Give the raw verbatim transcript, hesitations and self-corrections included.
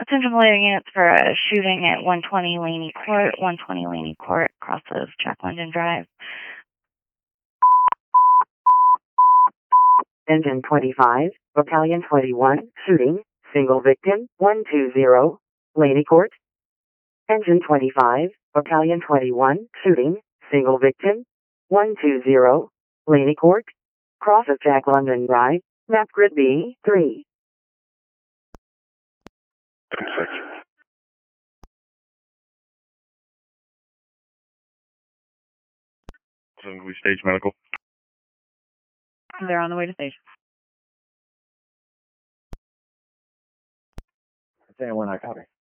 Central Blair units for a shooting at one twenty Laney Court, one twenty Laney Court, across of Jack London Drive. Engine twenty-five, Battalion twenty-one, shooting, single victim, one two zero, Laney Court. Engine twenty-five, Battalion twenty-one, shooting, single victim, one two zero, Laney Court. Cross of Jack London Drive, map grid B three. ten six. So we stage medical. They're on the way to station. Saying when I copy.